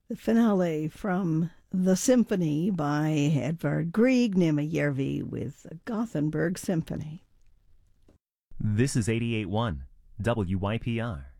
The finale from The Symphony by Edvard Grieg, Nemajärvi with the Gothenburg Symphony. This is 88.1 WYPR.